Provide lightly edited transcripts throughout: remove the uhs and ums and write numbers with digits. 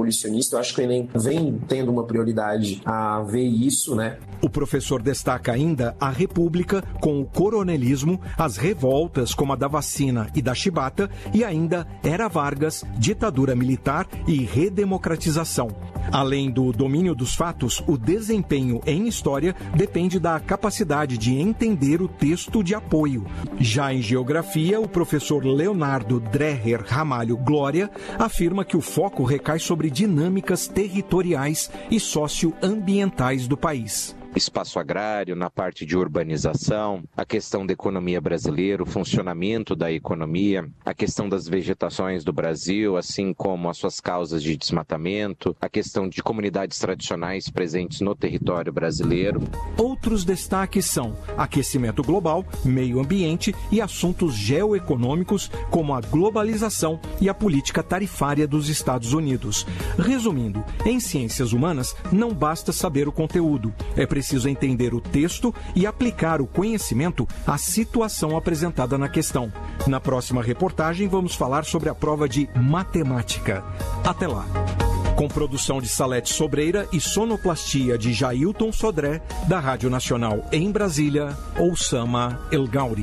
abolicionista. Eu acho que o Enem vem tendo uma prioridade a ver isso, né? O professor destaca ainda a República com o coronelismo, as revoltas como a da vacina e da chibata e ainda Era Vargas, ditadura militar e redemocratização. Além do domínio dos fatos, o desempenho em história depende da capacidade de entender o texto de apoio. Já em geografia, o professor Leonardo Dreher Ramalho Glória afirma que o foco recai sobre dinâmicas territoriais e socioambientais do país. Espaço agrário, na parte de urbanização, a questão da economia brasileira, o funcionamento da economia, a questão das vegetações do Brasil, assim como as suas causas de desmatamento, a questão de comunidades tradicionais presentes no território brasileiro. Outros destaques são aquecimento global, meio ambiente e assuntos geoeconômicos, como a globalização e a política tarifária dos Estados Unidos. Resumindo, em ciências humanas não basta saber o conteúdo, é preciso entender o texto e aplicar o conhecimento à situação apresentada na questão. Na próxima reportagem vamos falar sobre a prova de matemática. Até lá! Com produção de Salete Sobreira e sonoplastia de Jailton Sodré, da Rádio Nacional em Brasília, Oussama El Gauri.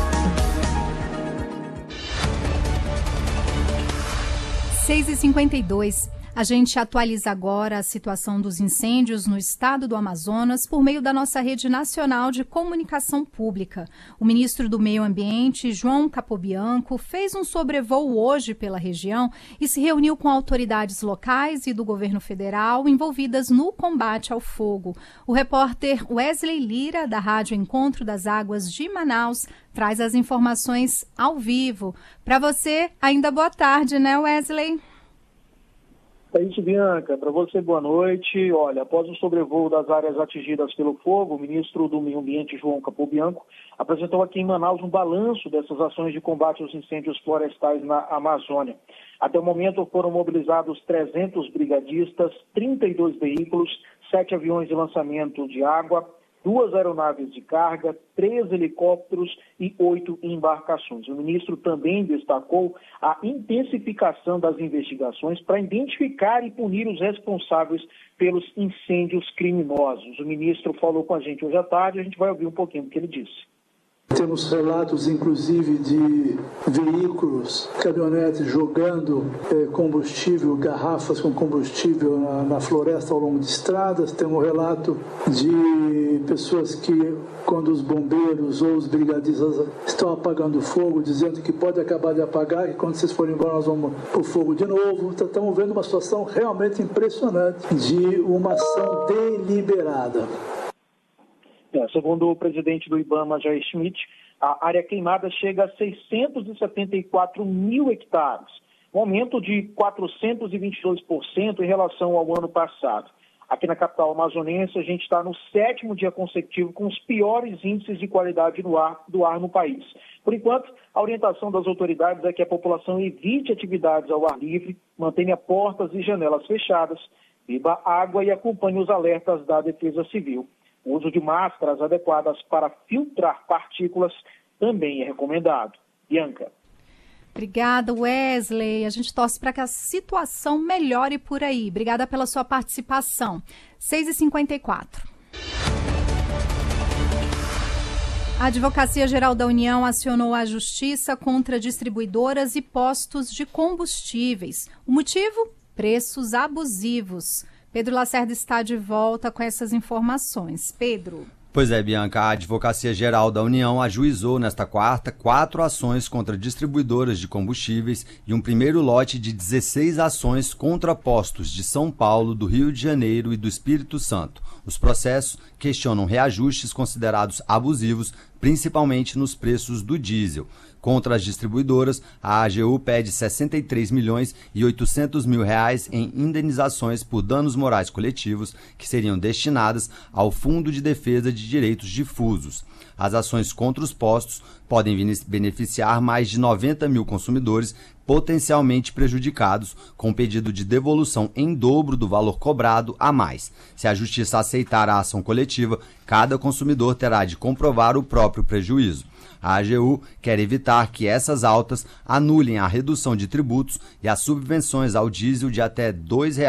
6h52. A gente atualiza agora a situação dos incêndios no estado do Amazonas por meio da nossa rede nacional de comunicação pública. O ministro do Meio Ambiente, João Capobianco, fez um sobrevoo hoje pela região e se reuniu com autoridades locais e do governo federal envolvidas no combate ao fogo. O repórter Wesley Lira, da Rádio Encontro das Águas de Manaus, traz as informações ao vivo. Para você, ainda boa tarde, né, Wesley? É isso, Bianca. Para você, boa noite. Olha, após o sobrevoo das áreas atingidas pelo fogo, o ministro do Meio Ambiente, João Capobianco, apresentou aqui em Manaus um balanço dessas ações de combate aos incêndios florestais na Amazônia. Até o momento foram mobilizados 300 brigadistas, 32 veículos, 7 aviões de lançamento de água, 2 aeronaves de carga, 3 helicópteros e 8 embarcações. O ministro também destacou a intensificação das investigações para identificar e punir os responsáveis pelos incêndios criminosos. O ministro falou com a gente hoje à tarde, a gente vai ouvir um pouquinho do que ele disse. Temos relatos, inclusive, de veículos, caminhonetes jogando combustível, garrafas com combustível na floresta ao longo de estradas. Temos um relato de pessoas que, quando os bombeiros ou os brigadistas estão apagando o fogo, dizendo que pode acabar de apagar, que quando vocês forem embora nós vamos para o fogo de novo. Então, estamos vendo uma situação realmente impressionante de uma ação deliberada. Segundo o presidente do IBAMA, Jair Schmidt, a área queimada chega a 674 mil hectares, um aumento de 422% em relação ao ano passado. Aqui na capital amazonense, a gente está no 7º dia consecutivo com os piores índices de qualidade do ar no país. Por enquanto, a orientação das autoridades é que a população evite atividades ao ar livre, mantenha portas e janelas fechadas, beba água e acompanhe os alertas da Defesa Civil. O uso de máscaras adequadas para filtrar partículas também é recomendado. Bianca. Obrigada, Wesley. A gente torce para que a situação melhore por aí. Obrigada pela sua participação. 6h54. A Advocacia Geral da União acionou a Justiça contra distribuidoras e postos de combustíveis. O motivo? Preços abusivos. Pedro Lacerda está de volta com essas informações. Pedro. Pois é, Bianca, a Advocacia Geral da União ajuizou nesta quarta 4 ações contra distribuidoras de combustíveis e um primeiro lote de 16 ações contra postos de São Paulo, do Rio de Janeiro e do Espírito Santo. Os processos questionam reajustes considerados abusivos, principalmente nos preços do diesel. Contra as distribuidoras, a AGU pede 63 milhões e 800 mil reais em indenizações por danos morais coletivos que seriam destinadas ao Fundo de Defesa de Direitos Difusos. As ações contra os postos podem beneficiar mais de 90 mil consumidores potencialmente prejudicados, com pedido de devolução em dobro do valor cobrado a mais. Se a Justiça aceitar a ação coletiva, cada consumidor terá de comprovar o próprio prejuízo. A AGU quer evitar que essas altas anulem a redução de tributos e as subvenções ao diesel de até R$ 2